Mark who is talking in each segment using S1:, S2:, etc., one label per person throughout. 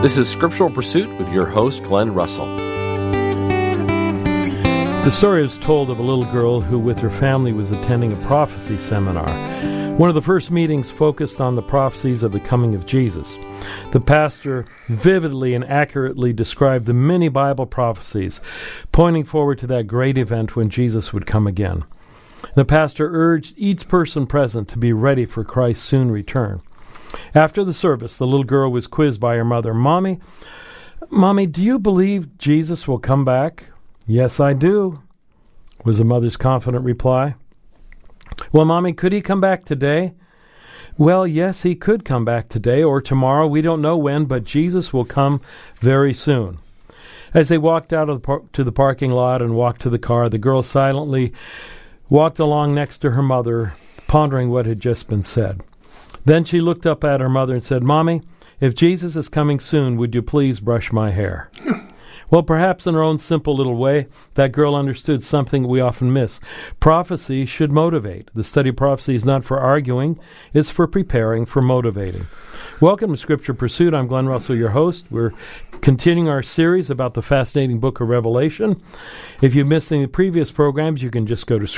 S1: This is Scriptural Pursuit with your host, Glenn Russell.
S2: The story is told of a little girl who, with her family, was attending a prophecy seminar. One of the first meetings focused on the prophecies of the coming of Jesus. The pastor vividly and accurately described the many Bible prophecies, pointing forward to that great event when Jesus would come again. The pastor urged each person present to be ready for Christ's soon return. After the service, the little girl was quizzed by her mother. Mommy, do you believe Jesus will come back? Yes, I do, was the mother's confident reply. Well, Mommy, could he come back today? Well, yes, he could come back today or tomorrow. We don't know when, but Jesus will come very soon. As they walked out to the parking lot and walked to the car, the girl silently walked along next to her mother, pondering what had just been said. Then she looked up at her mother and said, Mommy, if Jesus is coming soon, would you please brush my hair? Well, perhaps in her own simple little way, that girl understood something we often miss. Prophecy should motivate. The study of prophecy is not for arguing, it's for preparing, for motivating. Welcome to Scripture Pursuit. I'm Glenn Russell, your host. We're continuing our series about the fascinating book of Revelation. If you've missed any of the previous programs, you can just go to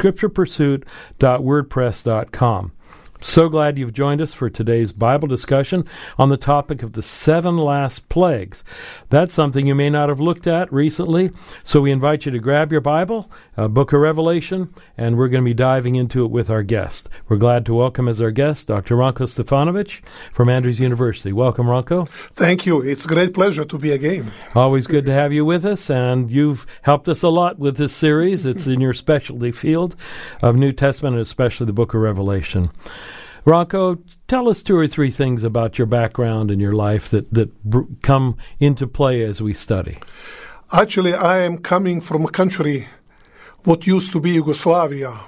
S2: scripturepursuit.wordpress.com. So glad you've joined us for today's Bible discussion on the topic of the 7 last plagues. That's something you may not have looked at recently, so we invite you to grab your Bible, Book of Revelation, and we're going to be diving into it with our guest. We're glad to welcome as our guest Dr. Ranko Stefanovic from Andrews University. Welcome, Ranko.
S3: Thank you. It's a great pleasure to be again.
S2: Always good to have you with us, and you've helped us a lot with this series. It's in your specialty field of New Testament, and especially the Book of Revelation. Ranko, tell us 2 or 3 things about your background and your life that come into play as we study.
S3: Actually, I am coming from a country what used to be Yugoslavia.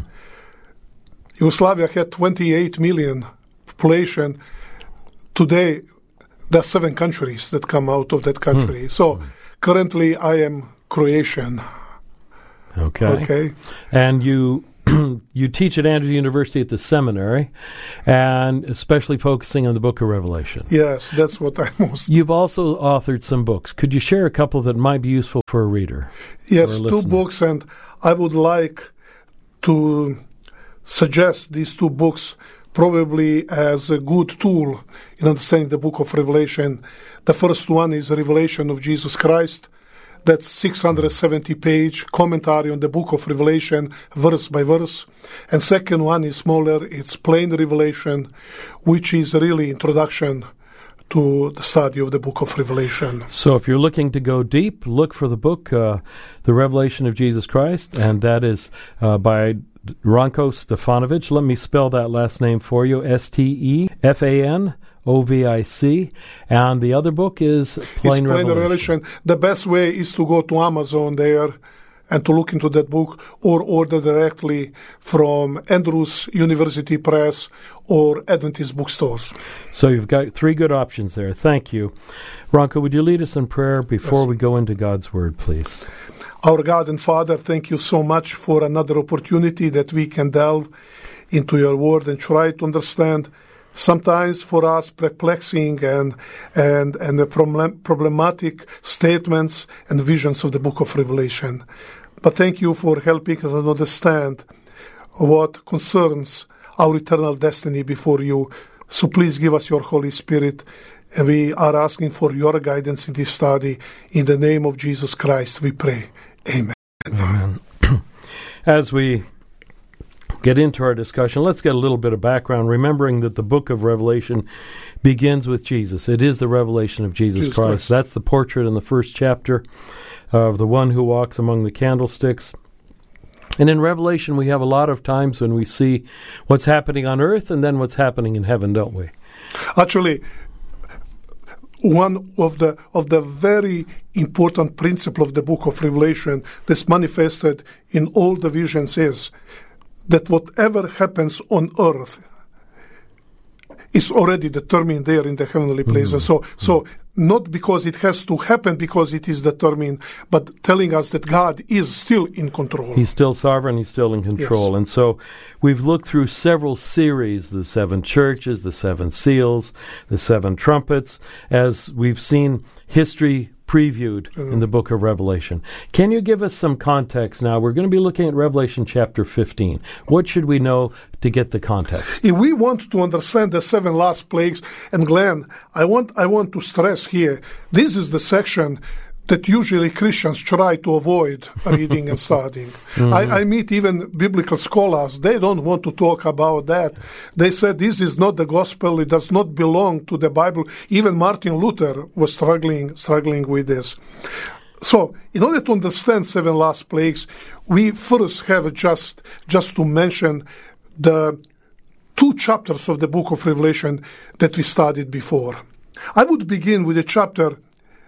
S3: Yugoslavia had 28 million population. Today, there are 7 countries that come out of that country. So currently, I am Croatian.
S2: Okay. And you teach at Andrews University at the seminary, and especially focusing on the Book of Revelation.
S3: Yes, that's what I most...
S2: You've also authored some books. Could you share a couple that might be useful for a reader?
S3: Yes, 2 books, and I would like to suggest these 2 books probably as a good tool in understanding the Book of Revelation. The first one is Revelation of Jesus Christ. That's 670-page commentary on the Book of Revelation, verse by verse. And second one is smaller. It's Plain Revelation, which is really introduction to the study of the Book of Revelation.
S2: So if you're looking to go deep, look for the book, The Revelation of Jesus Christ, and that is by Ranko Stefanovic. Let me spell that last name for you, Stefanovic. And the other book is Plain Revelation.
S3: The best way is to go to Amazon there and to look into that book, or order directly from Andrews University Press or Adventist bookstores.
S2: So you've got 3 good options there. Thank you. Ranko, would you lead us in prayer before we go into God's Word, please?
S3: Our God and Father, thank you so much for another opportunity that we can delve into your Word and try to understand sometimes for us perplexing and problematic statements and visions of the Book of Revelation. But thank you for helping us understand what concerns our eternal destiny before you. So please give us your Holy Spirit, and we are asking for your guidance in this study. In the name of Jesus Christ, we pray. Amen.
S2: Amen. As we get into our discussion, let's get a little bit of background, remembering that the book of Revelation begins with Jesus. It is the revelation of Jesus Christ. That's the portrait in the first chapter of the one who walks among the candlesticks. And in Revelation, we have a lot of times when we see what's happening on earth and then what's happening in heaven, don't we?
S3: Actually, one of the very important principle of the book of Revelation that's manifested in all the visions is that whatever happens on earth is already determined there in the heavenly places. So not because it has to happen because it is determined, but telling us that God is still in control.
S2: He's still sovereign, he's still in control.
S3: Yes.
S2: And so we've looked through several series, the 7 churches, the 7 seals, the 7 trumpets, as we've seen history previewed in the book of Revelation. Can you give us some context now? We're going to be looking at Revelation chapter 15. What should we know to get the context?
S3: If we want to understand the 7 last plagues, and Glenn, I want to stress here, this is the section that usually Christians try to avoid reading and studying. I meet even biblical scholars. They don't want to talk about that. They said this is not the gospel. It does not belong to the Bible. Even Martin Luther was struggling with this. So, in order to understand 7 last plagues, we first have just to mention the 2 chapters of the book of Revelation that we studied before. I would begin with a chapter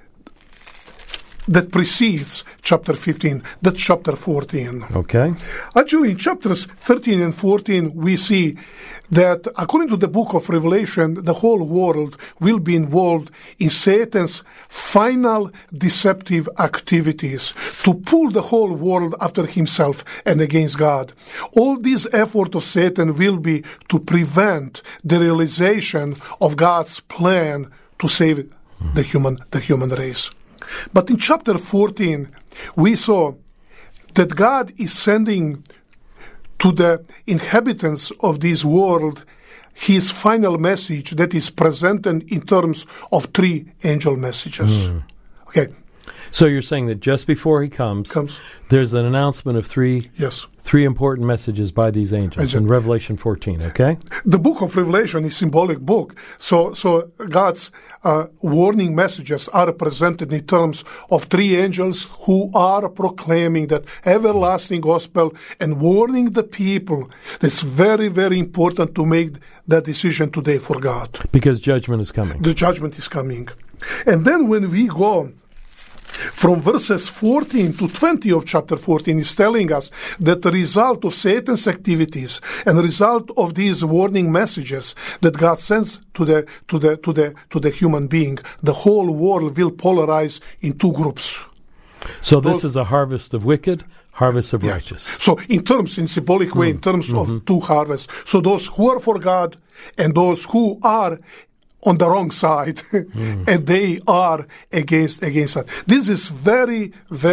S3: that precedes chapter 15, that's chapter 14.
S2: Okay.
S3: Actually, in chapters 13 and 14, we see that according to the book of Revelation, the whole world will be involved in Satan's final deceptive activities to pull the whole world after himself and against God. All this effort of Satan will be to prevent the realization of God's plan to save the human race. But in chapter 14, we saw that God is sending to the inhabitants of this world his final message that is presented in terms of 3 angel messages. Okay.
S2: So you're saying that just before he comes there's an announcement of 3 important messages by these angels in Revelation 14, okay?
S3: The book of Revelation is a symbolic book. So God's warning messages are presented in terms of 3 angels who are proclaiming that everlasting gospel and warning the people. It's very, very important to make that decision today for God.
S2: Because judgment is coming.
S3: The judgment is coming. And then when we go from verses 14 to 20 of chapter 14 is telling us that the result of Satan's activities and the result of these warning messages that God sends to the human being, the whole world will polarize in 2 groups.
S2: So this is a harvest of wicked, harvest of righteous.
S3: So in symbolic way, in terms of 2 harvests. So those who are for God and those who are on the wrong side, and they are against us. This is very, very